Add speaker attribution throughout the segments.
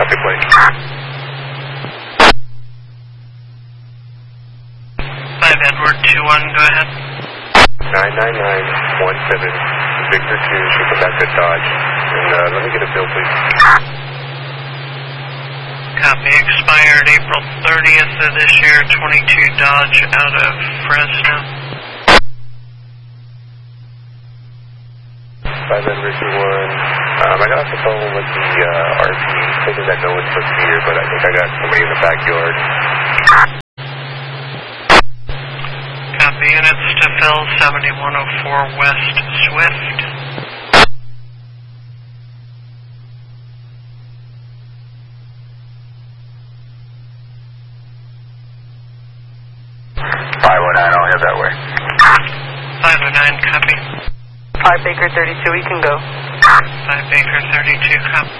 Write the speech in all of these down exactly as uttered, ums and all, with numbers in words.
Speaker 1: Copy plate.
Speaker 2: five Edward two one, go ahead.
Speaker 1: nine nine nine one seven, Victor two, should come back to Dodge. And uh, let me get a bill, please.
Speaker 2: Copy, expired April thirtieth of this year, twenty-two Dodge out of Fresno.
Speaker 1: five Edward two one. Um, I got off the phone with the uh, R P, thinking that no one's supposed to be here, but I think I got somebody in the backyard.
Speaker 2: Copy, units to Phil, seventy-one oh four West Swift.
Speaker 1: five oh nine, I'll head that way.
Speaker 2: five oh nine, copy.
Speaker 3: five Baker thirty-two, we can go.
Speaker 2: five Baker thirty-two, copy.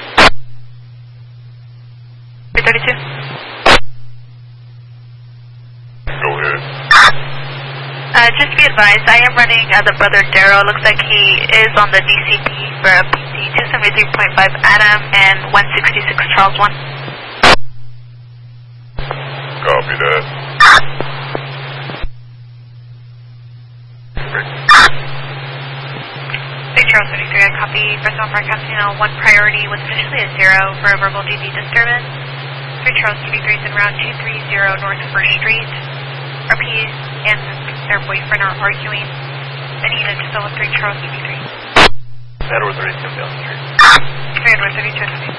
Speaker 3: thirty-two.
Speaker 1: Go ahead.
Speaker 3: Uh, just be advised, I am running uh, the brother Darrow. Looks like he is on the D C P for a P C two seventy-three point five Adam and one sixty-six Charles one.
Speaker 1: Copy that.
Speaker 3: Hey, Charles thirty-three, I copy. Fresno broadcasting on one priority with officially a zero for a verbal D D disturbance. three Charles thirty-three is in route two three zero North first Street. R P and their boyfriend are arguing. Any unit to fill with three Charles thirty-three.
Speaker 1: Edward thirty-two, Bill Street.
Speaker 3: three Edward thirty-two, copy.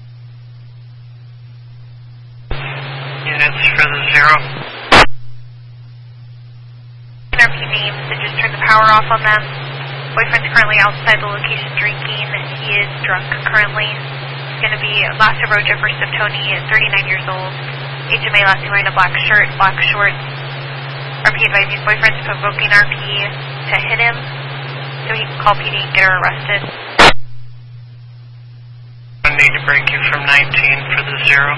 Speaker 2: Units for the zero.
Speaker 3: R P names and just turn the power off on them. Boyfriend's currently outside the location drinking. He is drunk currently. He's going to be Lassa Road Jefferson Tony, thirty-nine years old. H M A last name wearing a black shirt, black shorts. R P advising boyfriend's provoking R P to hit him so he can call P D and get her arrested.
Speaker 2: I need to break you from nineteen for the zero.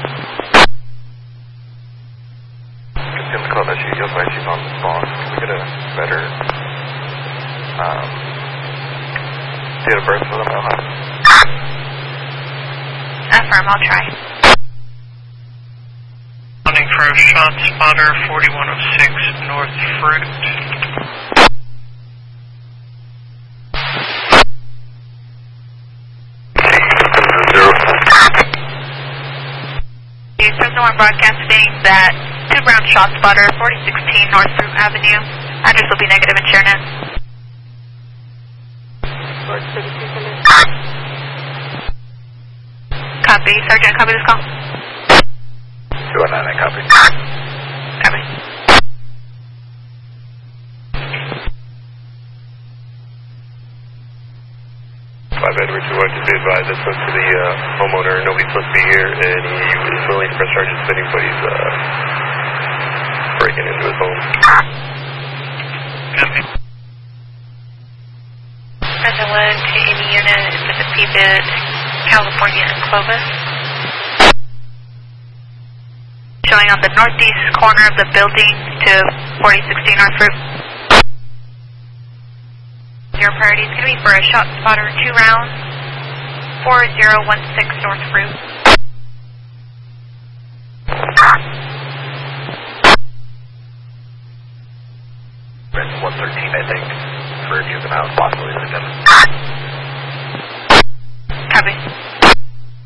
Speaker 1: Tim's call that she feels like she's on the spot. Can we get a better um, date of birth for them?
Speaker 3: Affirm, I'll try.
Speaker 2: Running for a shot spotter, forty-one oh six North Fruit.
Speaker 3: Fresno one broadcasting that two Brown shot spotter, forty sixteen North Fruit Avenue. Address will be negative in ShareNet. Copy. Sergeant, copy this call.
Speaker 1: two one nine, I copy.
Speaker 3: Copy.
Speaker 1: five Edward two one, just be advised I spoke to the uh, homeowner. Nobody's supposed to be here, and he is willing to press charges if anybody's uh, breaking into his home.
Speaker 2: Copy.
Speaker 3: Fresno one to any unit with a P B I D, California and Clovis. Showing on the northeast corner of the building to forty sixteen North Fruit. Your priority is going to be for a shot spotter, two rounds, four zero one six North Fruit.